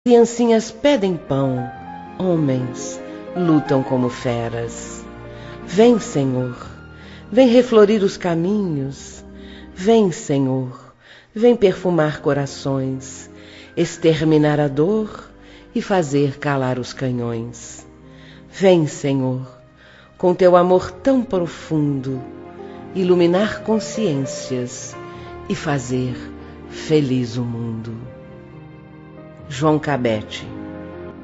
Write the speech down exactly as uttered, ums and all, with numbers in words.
Criancinhas pedem pão, homens lutam como feras. Vem, Senhor, vem reflorir os caminhos. Vem, Senhor, vem perfumar corações, exterminar a dor e fazer calar os canhões. Vem, Senhor, com teu amor tão profundo, iluminar consciências e fazer feliz o mundo. João Cabete.